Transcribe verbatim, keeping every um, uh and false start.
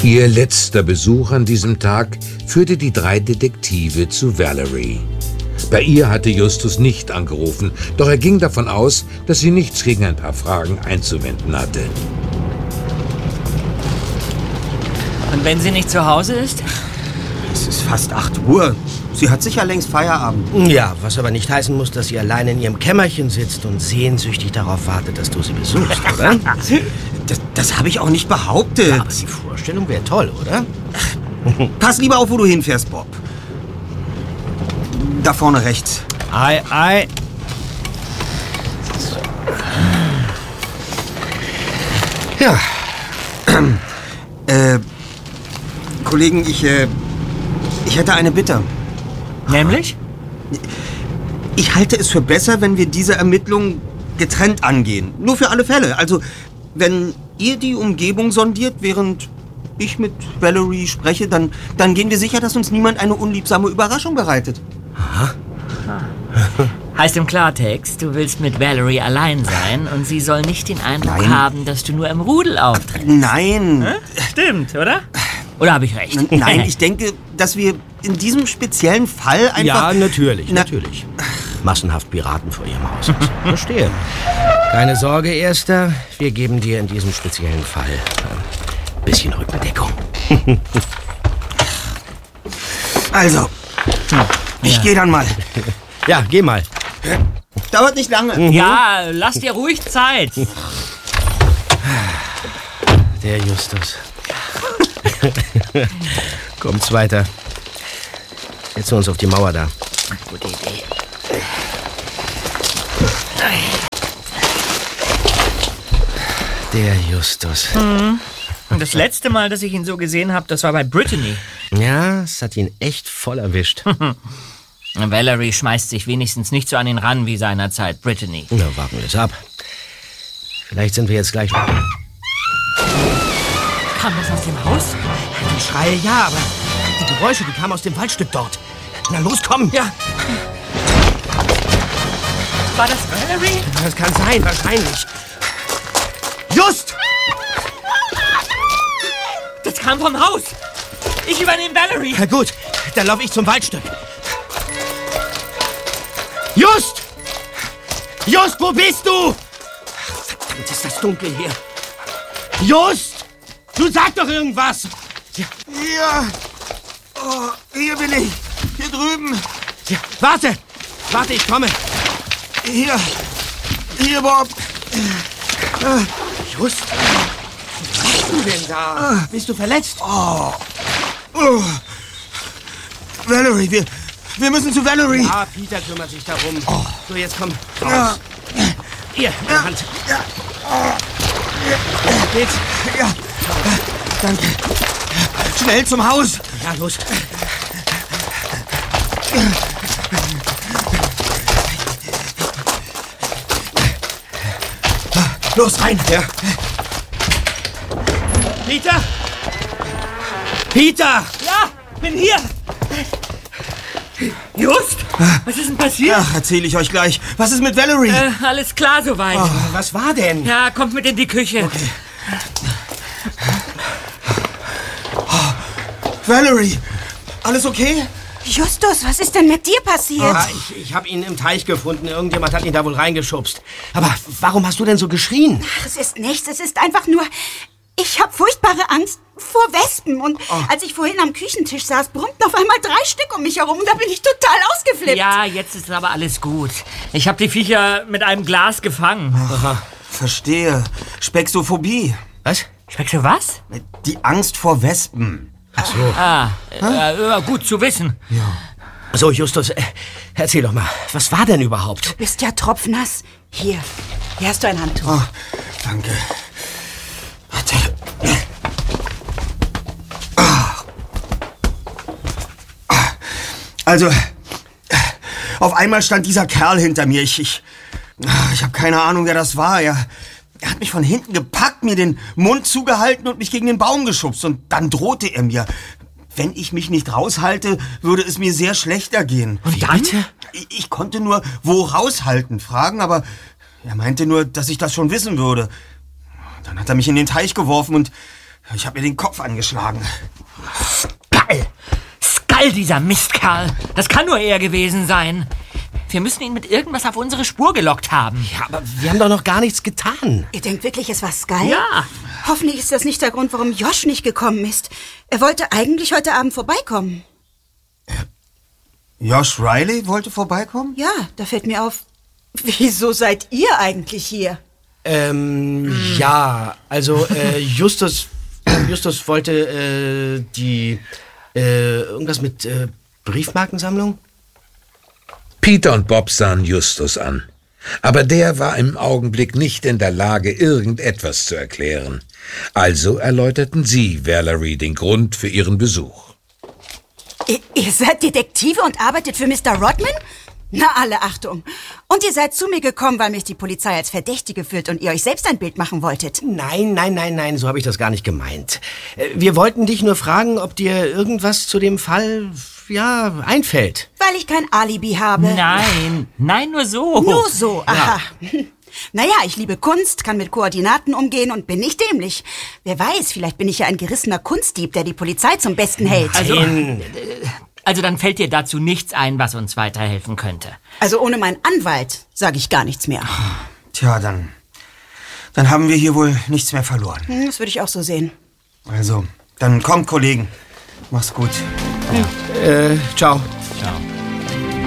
Ihr letzter Besuch an diesem Tag führte die drei Detektive zu Valerie. Bei ihr hatte Justus nicht angerufen, doch er ging davon aus, dass sie nichts gegen ein paar Fragen einzuwenden hatte. Und wenn sie nicht zu Hause ist? Es ist fast acht Uhr. Sie hat sicher längst Feierabend. Ja, was aber nicht heißen muss, dass sie allein in ihrem Kämmerchen sitzt und sehnsüchtig darauf wartet, dass du sie besuchst, oder? Das, das habe ich auch nicht behauptet. Ja, aber die Vorstellung wäre toll, oder? Pass lieber auf, wo du hinfährst, Bob. Da vorne rechts. Ei, ei. Ja. Äh, Kollegen, ich, äh, ich hätte eine Bitte. Nämlich? Ich halte es für besser, wenn wir diese Ermittlungen getrennt angehen. Nur für alle Fälle. Also, wenn ihr die Umgebung sondiert, während ich mit Valerie spreche, dann, dann gehen wir sicher, dass uns niemand eine unliebsame Überraschung bereitet. Aha. Heißt im Klartext, du willst mit Valerie allein sein und sie soll nicht den Eindruck Nein. haben, dass du nur im Rudel auftrittst. Nein. Hä? Stimmt, oder? Oder habe ich recht? Nein, ich denke, dass wir in diesem speziellen Fall einfach... Ja, natürlich, Na, natürlich. Massenhaft Piraten vor ihrem Haus. Verstehe. Keine Sorge, Erster. Wir geben dir in diesem speziellen Fall ein bisschen Rückendeckung. Also, ich Ja. gehe dann mal. Ja, geh mal. Dauert nicht lange. Ja, lass dir ruhig Zeit. Der Justus. Kommt's weiter. Setzen wir uns auf die Mauer da. Gute Idee. Der Justus. Und das letzte Mal, dass ich ihn so gesehen habe, das war bei Brittany. Ja, es hat ihn echt voll erwischt. Valerie schmeißt sich wenigstens nicht so an ihn ran wie seinerzeit Brittany. Na, warten wir es ab. Vielleicht sind wir jetzt gleich... Kam das aus dem Haus? Die Schreie, ja, aber die Geräusche, die kamen aus dem Waldstück dort. Na los, komm! Ja. War das Valerie? Das kann sein, wahrscheinlich. Just! Das kam vom Haus. Ich übernehme Valerie. Na gut, dann laufe ich zum Waldstück. Just! Just, wo bist du? Verdammt, ist das dunkel hier. Just! Du sag doch irgendwas! Hier. Oh, hier bin ich. Hier drüben. Ja, warte! Warte, ich komme. Hier. Hier, Bob. Just! Was machst du denn da? Bist du verletzt? Oh. Oh. Valerie, wir, wir müssen zu Valerie. Ja, Peter kümmert sich darum. Oh. So, jetzt komm. Raus. Ja. Hier, in der Hand. Ja. Geht's? Ja. Danke. Schnell zum Haus. Ja, los. Los, rein. Ja. Peter! Peter! Ja, bin hier. Just? Was ist denn passiert? Ach, erzähle ich euch gleich. Was ist mit Valerie? Äh, alles klar soweit. Oh. Was war denn? Ja, kommt mit in die Küche. Okay. Oh. Valerie, alles okay? Justus, was ist denn mit dir passiert? Ah, ich ich habe ihn im Teich gefunden. Irgendjemand hat ihn da wohl reingeschubst. Aber warum hast du denn so geschrien? Ach, es ist nichts, es ist einfach nur... Ich habe furchtbare Angst vor Wespen. Und Oh. als ich vorhin am Küchentisch saß, brummten auf einmal drei Stück um mich herum. Und da bin ich total ausgeflippt. Ja, jetzt ist aber alles gut. Ich habe die Viecher mit einem Glas gefangen. Aha, verstehe. Spexophobie. Was? Schmeckst du was? Die Angst vor Wespen. Ach so. Ah, äh, äh, gut zu wissen. So, Justus, äh, erzähl doch mal. Was war denn überhaupt? Du bist ja tropfnass. Hier, hier hast du ein Handtuch. Oh, danke. Warte. Ah. Ah. Also, auf einmal stand dieser Kerl hinter mir. Ich, ich, ich habe keine Ahnung, wer das war. Er, er hat mich von hinten gepackt, mir den Mund zugehalten und mich gegen den Baum geschubst. Und dann drohte er mir, wenn ich mich nicht raushalte, würde es mir sehr schlechter gehen. Und dann? Ich, ich konnte nur wo raushalten fragen, aber er meinte nur, dass ich das schon wissen würde. Dann hat er mich in den Teich geworfen und Ich habe mir den Kopf angeschlagen. Skull! Skull, dieser Mistkerl! Das kann nur er gewesen sein. Wir müssen ihn mit irgendwas auf unsere Spur gelockt haben. Ja, aber wir haben doch noch gar nichts getan. Ihr denkt wirklich, es war Skull? Ja. Hoffentlich ist das nicht der Grund, warum Josh nicht gekommen ist. Er wollte eigentlich heute Abend vorbeikommen. Josh Riley wollte vorbeikommen? Ja, da fällt mir auf. Wieso seid ihr eigentlich hier? Ähm, mm. ja, also äh, Justus, Justus wollte äh, die, äh, irgendwas mit äh, Briefmarkensammlung? Peter und Bob sahen Justus an. Aber der war im Augenblick nicht in der Lage, irgendetwas zu erklären. Also erläuterten sie Valerie den Grund für ihren Besuch. Ihr, ihr seid Detektive und arbeitet für Mister Rodman? Na, alle Achtung. Und ihr seid zu mir gekommen, weil mich die Polizei als Verdächtige führt und ihr euch selbst ein Bild machen wolltet. Nein, nein, nein, nein, so habe ich das gar nicht gemeint. Wir wollten dich nur fragen, ob dir irgendwas zu dem Fall, ja, einfällt. Weil ich kein Alibi habe. Nein, nein, nur so. Nur so, aha. Ja. Naja, ich liebe Kunst, kann mit Koordinaten umgehen und bin nicht dämlich. Wer weiß, vielleicht bin ich ja ein gerissener Kunstdieb, der die Polizei zum Besten hält. Also, äh, also dann fällt dir dazu nichts ein, was uns weiterhelfen könnte. Also ohne meinen Anwalt sage ich gar nichts mehr. Tja, dann, dann haben wir hier wohl nichts mehr verloren. Das würde ich auch so sehen. Also, dann kommt, Kollegen. Mach's gut. Ja. Äh, ciao.